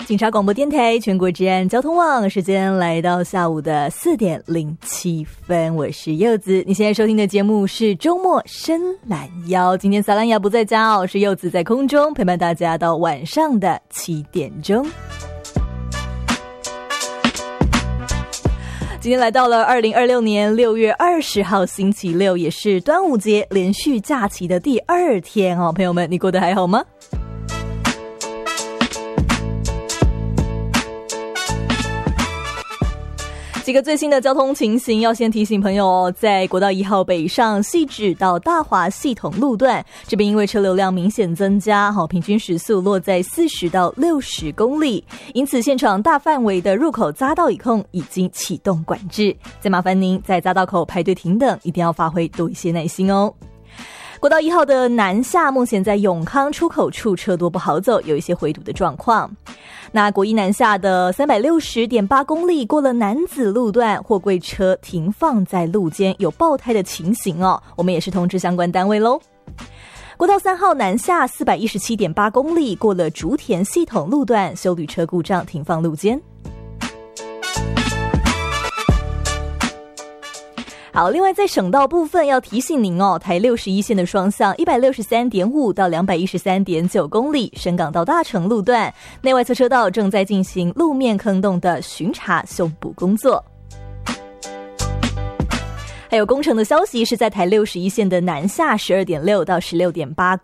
警察广播电台全国治安交通网，时间来到下午的4点07分，我是柚子。你现在收听的节目是周末伸懒腰，今天撒兰雅不在家哦，是柚子在空中陪伴大家到晚上的7点钟。今天来到了2026年6月20号星期六，也是端午节连续假期的第2天哦，朋友们，你过得还好吗？几个最新的交通情形要先提醒朋友哦，在国道1号北上汐止到大华系统路段，这边因为车流量明显增加，平均时速落在40到60公里，因此现场大范围的入口匝道一控已经启动管制，再麻烦您在匝道口排队停等，一定要发挥多一些耐心哦。国道1号的南下目前在永康出口处车多不好走，有一些回堵的状况。那国一南下的360.8公里过了南子路段，货柜车停放在路肩，有爆胎的情形哦，我们也是通知相关单位咯。国道3号南下417.8公里过了竹田系统路段，休旅车故障停放路肩。好，另外在省道部分要提醒您哦，台61线的双向 163.5 到 213.9 公里，深港到大成路段内外侧车道正在进行路面坑洞的巡查修补工作。还有工程的消息是在台61线的南下 12.6 到 16.8